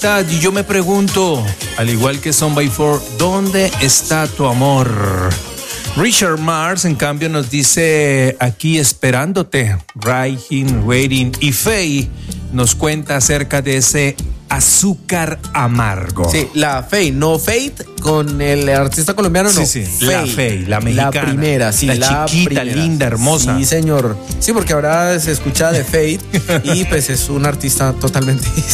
Y yo me pregunto, al igual que Son by Four, ¿dónde está tu amor? Richard Mars, en cambio, nos dice aquí esperándote. Waiting. Y Faye nos cuenta acerca de ese azúcar amargo. Sí, la Faye, no Faith con el artista colombiano, no. Sí, la Faye, la mexicana. La primera, sí. La chiquita, primera. linda, hermosa. Sí, señor. Sí, porque ahora se escucha de Faith y pues es un artista totalmente